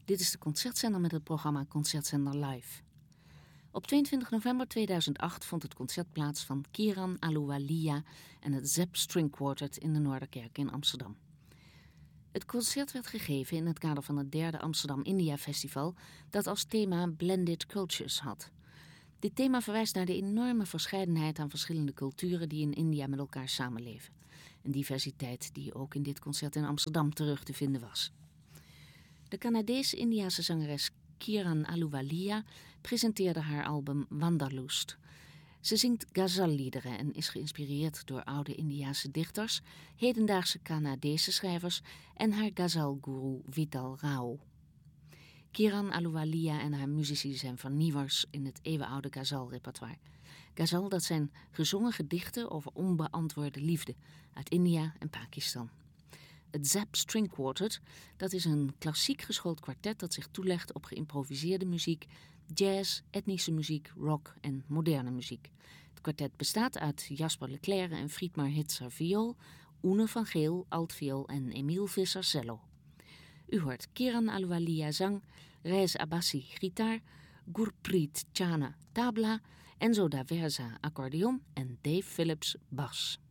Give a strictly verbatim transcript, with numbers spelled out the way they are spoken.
Dit is de Concertzender met het programma Concertzender Live. Op tweeëntwintig november tweeduizend acht vond het concert plaats van Kieran Ahluwalia en het Zepp String Quartet in de Noorderkerk in Amsterdam. Het concert werd gegeven in het kader van het derde Amsterdam India Festival, dat als thema Blended Cultures had. Dit thema verwijst naar de enorme verscheidenheid aan verschillende culturen die in India met elkaar samenleven. Een diversiteit die ook in dit concert in Amsterdam terug te vinden was. De Canadese-Indiase zangeres Kieran Ahluwalia presenteerde haar album Wanderlust. Ze zingt ghazal-liederen en is geïnspireerd door oude Indiase dichters, hedendaagse Canadese schrijvers en haar ghazal-goeroe Vital Rao. Kieran Ahluwalia en haar muzici zijn vernieuwers in het eeuwenoude ghazal-repertoire. Ghazal, dat zijn gezongen gedichten over onbeantwoorde liefde uit India en Pakistan. Het Zepp String Quartet, dat is een klassiek geschoold kwartet dat zich toelegt op geïmproviseerde muziek, jazz, etnische muziek, rock en moderne muziek. Het kwartet bestaat uit Jasper Leclerc en Friedmar Hitzer viool, Oene van Geel altviool en Emiel Visser cello. U hoort Kieran Ahluwalia zang, Rez Abbasi gitaar, Gurpreet Chana tabla, Enzo da Verza accordeon en Dave Phillips bas.